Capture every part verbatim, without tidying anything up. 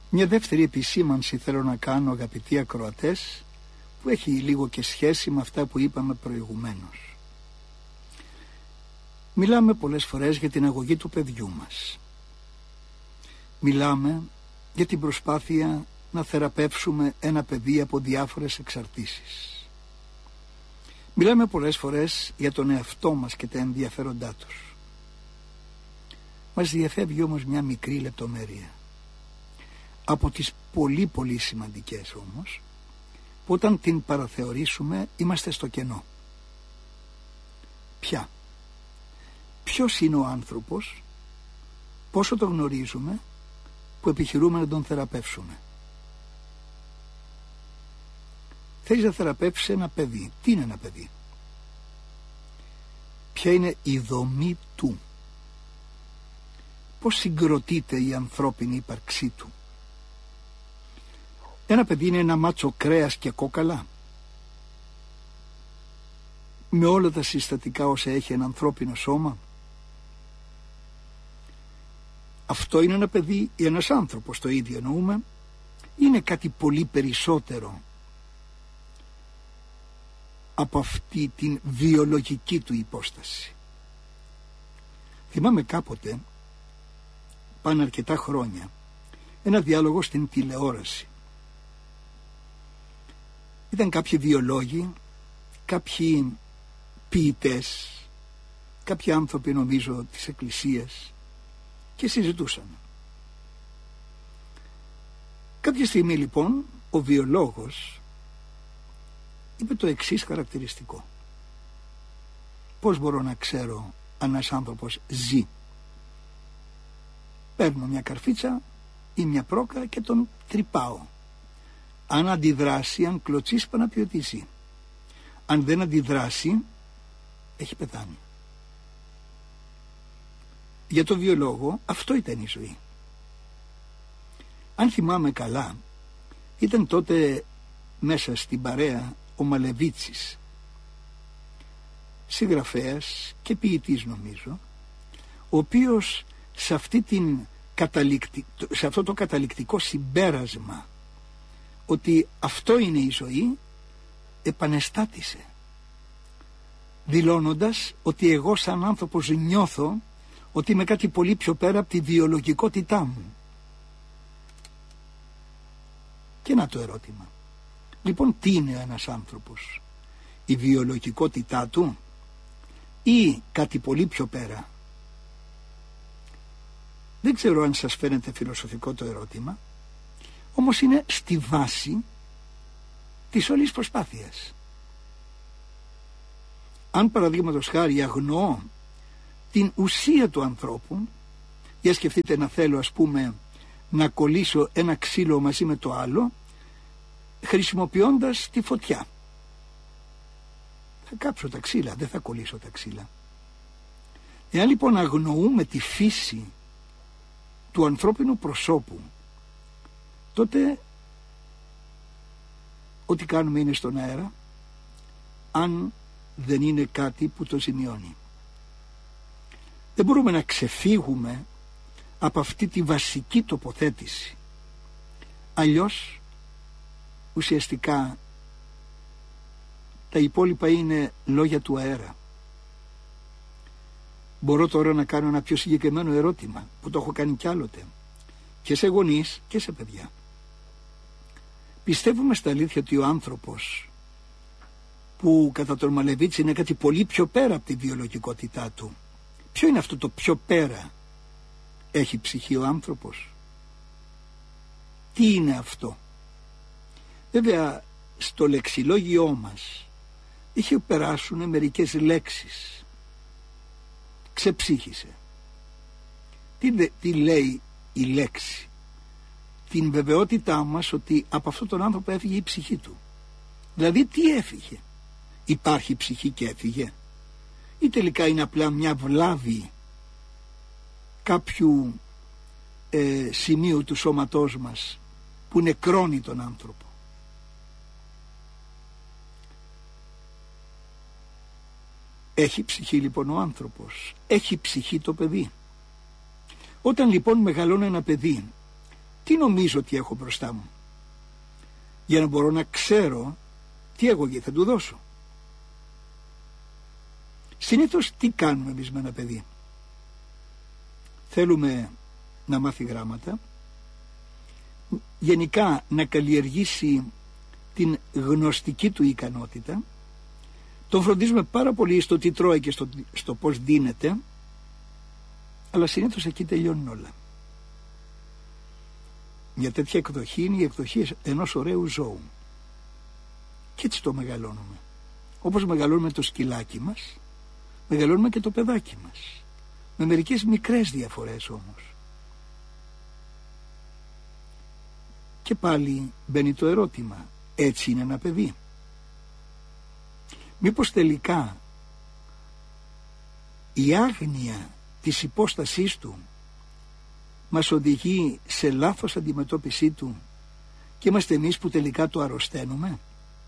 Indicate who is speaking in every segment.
Speaker 1: Μια δεύτερη επισήμανση θέλω να κάνω, αγαπητοί ακροατές, που έχει λίγο και σχέση με αυτά που είπαμε προηγουμένως. Μιλάμε πολλές φορές για την αγωγή του παιδιού μας. Μιλάμε για την προσπάθεια να θεραπεύσουμε ένα παιδί από διάφορες εξαρτήσεις. Μιλάμε πολλές φορές για τον εαυτό μας και τα ενδιαφέροντά τους. Μας διαφεύγει όμως μια μικρή λεπτομέρεια. Από τις πολύ πολύ σημαντικές όμως, που όταν την παραθεωρήσουμε είμαστε στο κενό. Ποια? Ποιος είναι ο άνθρωπος, πόσο τον γνωρίζουμε, που επιχειρούμε να τον θεραπεύσουμε? Θέλεις να θεραπεύσεις ένα παιδί. Τι είναι ένα παιδί? Ποια είναι η δομή του? Πώς συγκροτείται η ανθρώπινη ύπαρξή του? Ένα παιδί είναι ένα μάτσο κρέας και κόκαλα, με όλα τα συστατικά όσα έχει ένα ανθρώπινο σώμα? Αυτό είναι ένα παιδί ή ένας άνθρωπος, το ίδιο εννοούμε? Είναι κάτι πολύ περισσότερο από αυτή την βιολογική του υπόσταση. Θυμάμαι κάποτε, πάνε αρκετά χρόνια, ένα διάλογο στην τηλεόραση. Ήταν κάποιοι βιολόγοι, κάποιοι ποιητές, κάποιοι άνθρωποι νομίζω της Εκκλησίας, και συζητούσαν. Κάποια στιγμή λοιπόν ο βιολόγος είπε το εξής χαρακτηριστικό: πώς μπορώ να ξέρω αν ένας άνθρωπος ζει? Παίρνω μια καρφίτσα ή μια πρόκα και τον τρυπάω. Αν αντιδράσει, αν κλωτσίσει, πάνω πει ότι ζει. Αν δεν αντιδράσει, έχει πεθάνει. Για το βιολόγο αυτό ήταν η ζωή. Αν θυμάμαι καλά, ήταν τότε μέσα στην παρέα ο Μαλεβίτσης, συγγραφέας και ποιητής νομίζω, ο οποίος σε, αυτή την καταληκτι... σε αυτό το καταληκτικό συμπέρασμα ότι αυτό είναι η ζωή, επανεστάτησε, δηλώνοντας ότι εγώ σαν άνθρωπος νιώθω ότι είμαι κάτι πολύ πιο πέρα από τη βιολογικότητά μου. Και να το ερώτημα. Λοιπόν, τι είναι ένας άνθρωπος? Η βιολογικότητά του ή κάτι πολύ πιο πέρα? Δεν ξέρω αν σας φαίνεται φιλοσοφικό το ερώτημα, όμως είναι στη βάση της όλης προσπάθειας. Αν παραδείγματος χάρη αγνοώ την ουσία του ανθρώπου, για σκεφτείτε να θέλω ας πούμε να κολλήσω ένα ξύλο μαζί με το άλλο χρησιμοποιώντας τη φωτιά. Θα κάψω τα ξύλα, δεν θα κολλήσω τα ξύλα. Εάν λοιπόν αγνοούμε τη φύση του ανθρώπινου προσώπου, τότε ό,τι κάνουμε είναι στον αέρα, αν δεν είναι κάτι που το ζημιώνει. Δεν μπορούμε να ξεφύγουμε από αυτή τη βασική τοποθέτηση. Αλλιώς ουσιαστικά τα υπόλοιπα είναι λόγια του αέρα. Μπορώ τώρα να κάνω ένα πιο συγκεκριμένο ερώτημα που το έχω κάνει κι άλλοτε και σε γονείς και σε παιδιά. Πιστεύουμε στα αλήθεια ότι ο άνθρωπος, που κατά τον Μαλεβίτση είναι κάτι πολύ πιο πέρα από τη βιολογικότητά του, ποιο είναι αυτό το πιο πέρα? Έχει ψυχή ο άνθρωπος? Τι είναι αυτό? Βέβαια στο λεξιλόγιό μας είχε περάσουν μερικές λέξεις. Ξεψύχησε. Τι, τι λέει η λέξη? Την βεβαιότητά μας ότι από αυτόν τον άνθρωπο έφυγε η ψυχή του. Δηλαδή τι έφυγε? Υπάρχει ψυχή και έφυγε? Ή τελικά είναι απλά μια βλάβη κάποιου ε, σημείου του σώματός μας που νεκρώνει τον άνθρωπο? Έχει ψυχή λοιπόν ο άνθρωπος? Έχει ψυχή το παιδί? Όταν λοιπόν μεγαλώνει ένα παιδί, τι νομίζω ότι έχω μπροστά μου, για να μπορώ να ξέρω τι αγωγή θα του δώσω. Συνήθως τι κάνουμε εμείς με ένα παιδί? Θέλουμε να μάθει γράμματα, γενικά να καλλιεργήσει την γνωστική του ικανότητα, τον φροντίζουμε πάρα πολύ στο τι τρώει και στο, στο πώς δίνεται, αλλά συνήθως εκεί τελειώνουν όλα. Μια τέτοια εκδοχή είναι η εκδοχή ενός ωραίου ζώου. Και έτσι το μεγαλώνουμε. Όπως μεγαλώνουμε το σκυλάκι μας, μεγαλώνουμε και το παιδάκι μας. Με μερικές μικρές διαφορές όμως. Και πάλι μπαίνει το ερώτημα, έτσι είναι ένα παιδί? Μήπως τελικά η άγνοια της υπόστασής του μας οδηγεί σε λάθος αντιμετώπιση του και είμαστε εμείς που τελικά το αρρωσταίνουμε?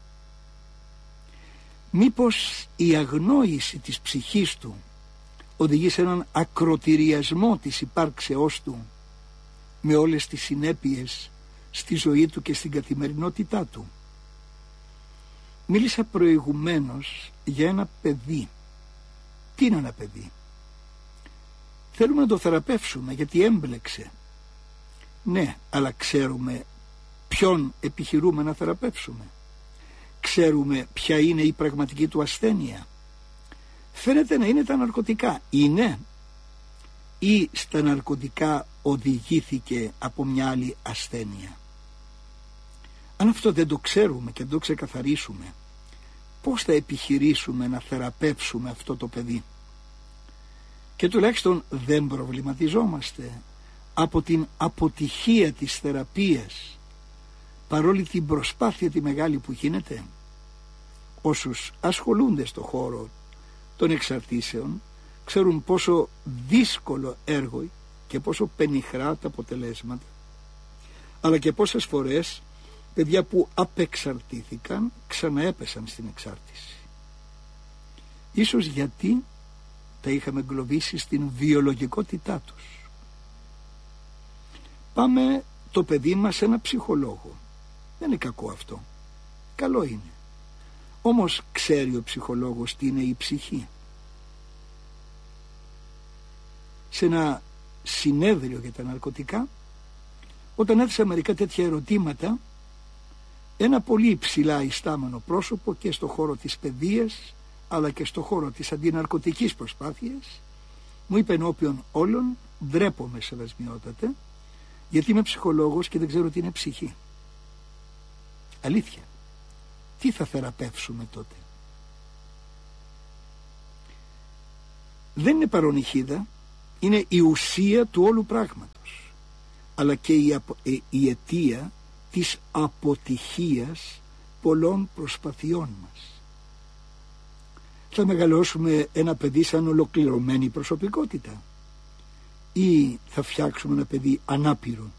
Speaker 1: Μήπως η αγνόηση της ψυχής του οδηγεί σε έναν ακροτηριασμό της υπάρξεώς του με όλες τις συνέπειες στη ζωή του και στην καθημερινότητά του? Μίλησα προηγουμένως για ένα παιδί. Τι είναι ένα παιδί? Θέλουμε να το θεραπεύσουμε γιατί έμπλεξε. Ναι, αλλά ξέρουμε ποιον επιχειρούμε να θεραπεύσουμε? Ξέρουμε ποια είναι η πραγματική του ασθένεια? Φαίνεται να είναι τα ναρκωτικά. Είναι? Ή στα ναρκωτικά οδηγήθηκε από μια άλλη ασθένεια? Αν αυτό δεν το ξέρουμε και δεν το ξεκαθαρίσουμε, πώς θα επιχειρήσουμε να θεραπεύσουμε αυτό το παιδί? Και τουλάχιστον δεν προβληματιζόμαστε από την αποτυχία της θεραπείας, παρόλη την προσπάθεια τη μεγάλη που γίνεται? Όσους ασχολούνται στο χώρο των εξαρτήσεων ξέρουν πόσο δύσκολο έργο και πόσο πενιχρά τα αποτελέσματα, αλλά και πόσες φορές παιδιά που απεξαρτήθηκαν ξαναέπεσαν στην εξάρτηση. Ίσως γιατί τα είχαμε εγκλωβίσει στην βιολογικότητά τους. Πάμε το παιδί μας σε ένα ψυχολόγο. Δεν είναι κακό αυτό. Καλό είναι. Όμως ξέρει ο ψυχολόγος τι είναι η ψυχή? Σε ένα συνέδριο για τα ναρκωτικά, όταν έθεσα μερικά τέτοια ερωτήματα, ένα πολύ υψηλά ιστάμενο πρόσωπο και στο χώρο της παιδείας αλλά και στο χώρο της αντιναρκωτικής προσπάθειας μου είπε ενώπιον όλων, ντρέπομαι σεβασμιότατε, γιατί είμαι ψυχολόγος και δεν ξέρω τι είναι ψυχή. Αλήθεια. Τι θα θεραπεύσουμε τότε? Δεν είναι παρονυχίδα, είναι η ουσία του όλου πράγματος, αλλά και η, απο, ε, η αιτία της αποτυχίας πολλών προσπαθειών μας. Θα μεγαλώσουμε ένα παιδί σαν ολοκληρωμένη προσωπικότητα ή θα φτιάξουμε ένα παιδί ανάπηρο?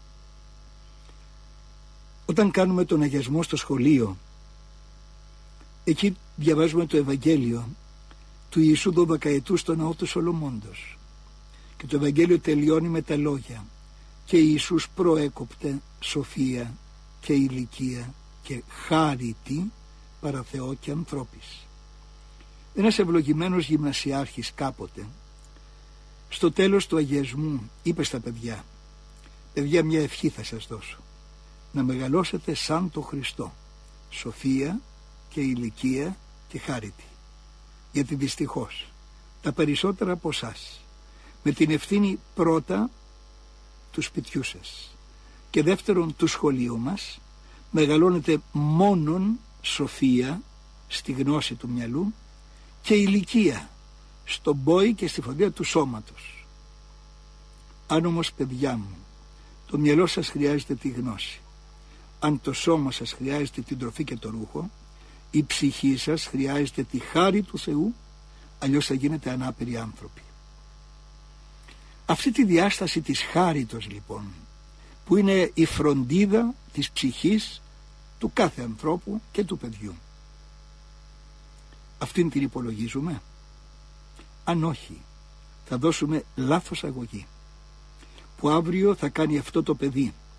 Speaker 1: Όταν κάνουμε τον αγιασμό στο σχολείο, εκεί διαβάζουμε το Ευαγγέλιο του Ιησού δωδεκαετού στο ναό του Σολομώντος και το Ευαγγέλιο τελειώνει με τα λόγια «Και Ιησούς προέκοπτε σοφία και ηλικία και χάριτη παρά Θεό και ανθρώπης». Ένας ευλογημένος γυμνασιάρχης κάποτε στο τέλος του αγιασμού είπε στα παιδιά «Παιδιά, μια ευχή θα σας δώσω, να μεγαλώσετε σαν το Χριστό, σοφία και ηλικία και χάριτη, γιατί δυστυχώς τα περισσότερα από εσάς με την ευθύνη πρώτα του σπιτιού σας και δεύτερον του σχολείου μας μεγαλώνετε μόνον σοφία στη γνώση του μυαλού και ηλικία στον πόη και στη φροντίδα του σώματος. Αν όμως, παιδιά μου, το μυαλό σας χρειάζεται τη γνώση, αν το σώμα σας χρειάζεται την τροφή και το ρούχο, η ψυχή σας χρειάζεται τη χάρη του Θεού, αλλιώς θα γίνετε ανάπηροι άνθρωποι. Αυτή τη διάσταση της χάριτος λοιπόν, που είναι η φροντίδα της ψυχής του κάθε ανθρώπου και του παιδιού, αυτήν την υπολογίζουμε? Αν όχι, θα δώσουμε λάθος αγωγή, που αύριο θα κάνει αυτό το παιδί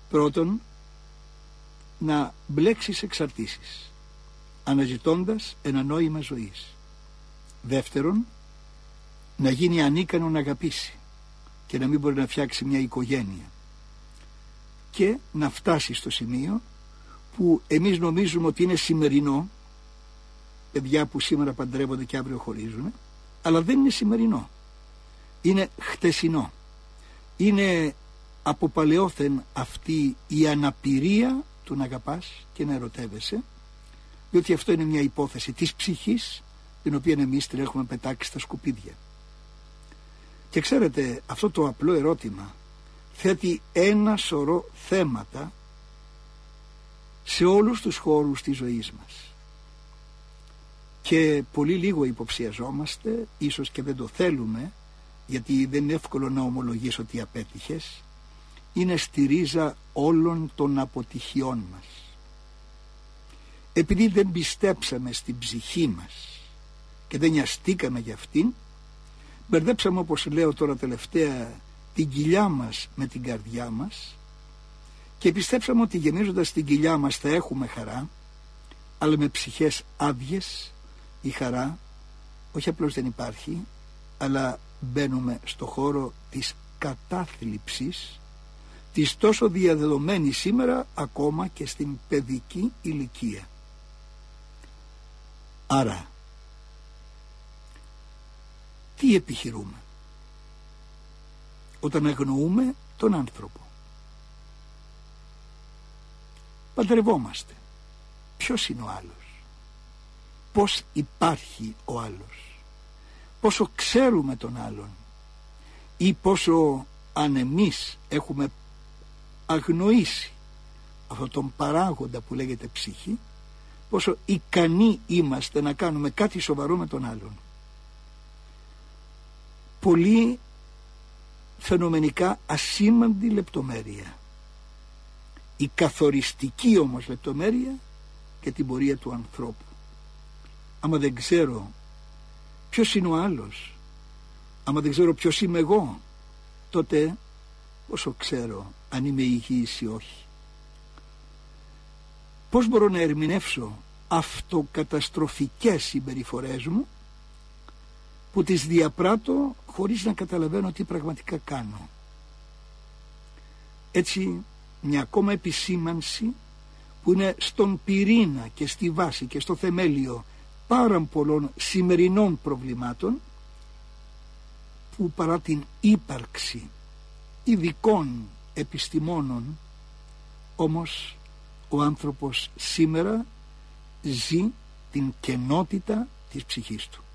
Speaker 1: Πρώτον, να μπλέξεις εξαρτήσεις, αναζητώντας ένα νόημα ζωής. Δεύτερον, να γίνει ανίκανο να αγαπήσει και να μην μπορεί να φτιάξει μια οικογένεια. Και να φτάσει στο σημείο που εμείς νομίζουμε ότι είναι σημερινό, παιδιά που σήμερα παντρεύονται και αύριο χωρίζουν, αλλά δεν είναι σημερινό, είναι χτεσινό. Είναι από παλαιόθεν αυτή η αναπηρία του να αγαπάς και να ερωτεύεσαι, διότι αυτό είναι μια υπόθεση της ψυχής, την οποία εμείς την έχουμε πετάξει στα σκουπίδια. Και ξέρετε, αυτό το απλό ερώτημα θέτει ένα σωρό θέματα σε όλους τους χώρους της ζωής μας. Και πολύ λίγο υποψιαζόμαστε, ίσως και δεν το θέλουμε, γιατί δεν είναι εύκολο να ομολογείς ότι απέτυχες. Είναι στη ρίζα όλων των αποτυχιών μας. Επειδή δεν πιστέψαμε στην ψυχή μας και δεν νοιαστήκαμε για αυτήν, μπερδέψαμε, όπως λέω τώρα τελευταία, την κοιλιά μας με την καρδιά μας και πιστέψαμε ότι γεμίζοντας την κοιλιά μας θα έχουμε χαρά, αλλά με ψυχές άδειες η χαρά όχι απλώς δεν υπάρχει, αλλά μπαίνουμε στο χώρο της κατάθλιψης, της τόσο διαδεδομένη σήμερα ακόμα και στην παιδική ηλικία. Άρα, τι επιχειρούμε όταν αγνοούμε τον άνθρωπο? Παντρευόμαστε. Ποιος είναι ο άλλος? Πώς υπάρχει ο άλλος? Πόσο ξέρουμε τον άλλον? Ή πόσο, αν εμείς έχουμε αγνοήσει αυτόν τον παράγοντα που λέγεται ψυχή, πόσο ικανοί είμαστε να κάνουμε κάτι σοβαρό με τον άλλον? Πολύ φαινομενικά ασήμαντη λεπτομέρεια, η καθοριστική όμως λεπτομέρεια και την πορεία του ανθρώπου. Άμα δεν ξέρω ποιος είναι ο άλλος, άμα δεν ξέρω ποιος είμαι εγώ, τότε όσο ξέρω αν είμαι υγιής ή όχι? Πώς μπορώ να ερμηνεύσω αυτοκαταστροφικές συμπεριφορές μου που τις διαπράττω χωρίς να καταλαβαίνω τι πραγματικά κάνω? Έτσι, μια ακόμα επισήμανση που είναι στον πυρήνα και στη βάση και στο θεμέλιο πάρα πολλών σημερινών προβλημάτων, που παρά την ύπαρξη ειδικών επιστημόνων, όμως ο άνθρωπος σήμερα ζει την κενότητα της ψυχής του.